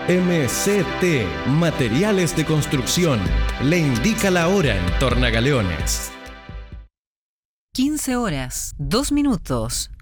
MCT Materiales de Construcción le indica la hora en Tornagaleones. 15 horas, 2 minutos.